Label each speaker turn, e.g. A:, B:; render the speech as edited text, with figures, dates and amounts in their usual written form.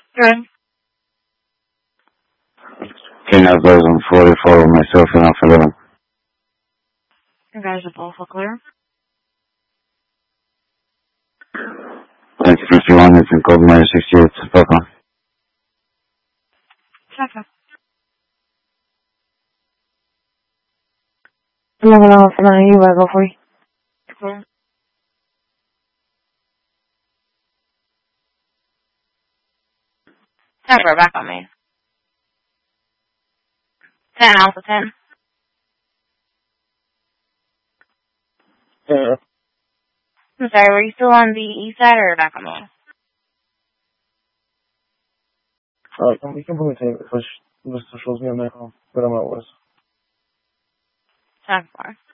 A: Good.
B: Can I have those on 44 with myself and Alpha 11?
A: You guys are both clear.
B: 51, it's in code minus 68, Papa.
A: Second.
C: I'm not gonna for none of you, I go for you.
A: Clear. Cypher, back on me. 10, Alpha 10.
C: Yeah.
A: I'm sorry, were you still on the east side or back on me?
C: We can put me to it, which shows me on that, but I'm at west.
A: 10 4.